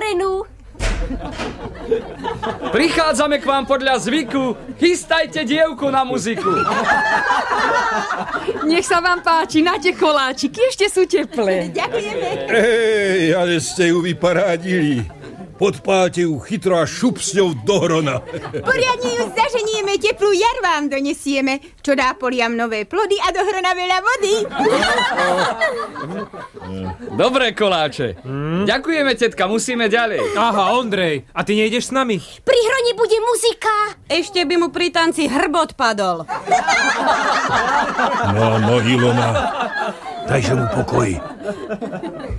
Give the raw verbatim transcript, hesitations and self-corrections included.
otvorenú. Prichádzame k vám podľa zvyku. Chystajte dievku na muziku. Nech sa vám páči, na tie koláčiky, ešte sú teplé. Ďakujeme. Ej, ale ste ju vyparádili. Podpáte ju chytro a šup s ňou do hrona. Poriadne ju zaženieme, teplú jar vám donesieme, čo dá poliam nové plody a do hrona veľa vody. Dobré koláče. Hmm? Ďakujeme, tetka, musíme ďalej. Aha, Ondrej, a ty nejdeš s nami? Pri hroni bude muzika. Ešte by mu pri tanci hrbot padol. No, no, Ilona, dajže mu pokoj.